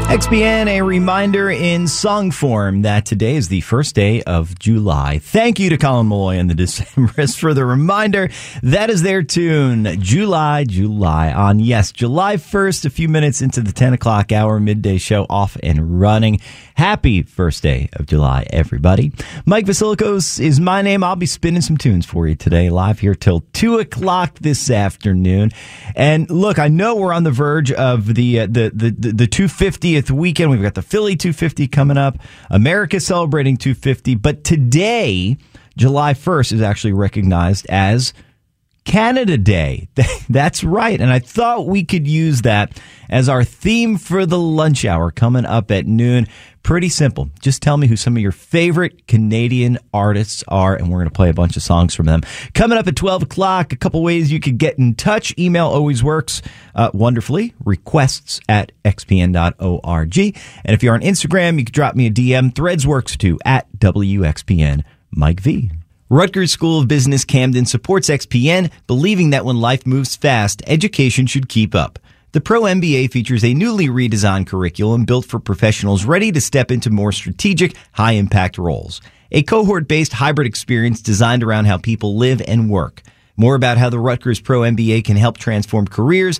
XBN, a reminder in song form that today is the first day of July. Thank you to Colin Malloy and the Decemberists for the reminder. That is their tune, July, July, on, yes, July 1st, a few minutes into the 10 o'clock hour, midday show off and running. Happy first day of July, everybody. Mike Vasilikos is my name. I'll be spinning some tunes for you today, live here till 2 o'clock this afternoon. And look, I know we're on the verge of the 250th weekend. We've got the Philly 250 coming up. America celebrating 250. But today, July 1st, is actually recognized as Canada Day. That's right. And I thought we could use that as our theme for the lunch hour coming up at noon. Pretty simple. Just tell me who some of your favorite Canadian artists are, and we're going to play a bunch of songs from them. Coming up at 12 o'clock, a couple ways you could get in touch. Email always works wonderfully. Requests@xpn.org. And if you're on Instagram, you can drop me a DM. Threads works too, @WXPN Mike V. Rutgers School of Business Camden supports XPN, believing that when life moves fast, education should keep up. The Pro MBA features a newly redesigned curriculum built for professionals ready to step into more strategic, high-impact roles. A cohort-based hybrid experience designed around how people live and work. More about how the Rutgers Pro MBA can help transform careers,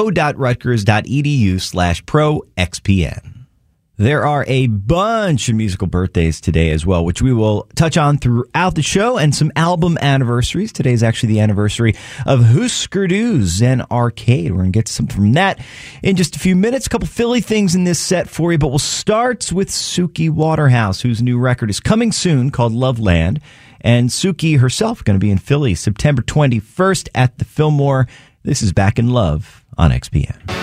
go.rutgers.edu/ProXPN. There are a bunch of musical birthdays today as well, which we will touch on throughout the show, and some album anniversaries. Today is actually the anniversary of Husker Du and Arcade. We're going to get to something from that in just a few minutes. A couple Philly things in this set for you, but we'll start with Suki Waterhouse, whose new record is coming soon called Loveland. And Suki herself going to be in Philly September 21st at the Fillmore. This is Back in Love on XPN.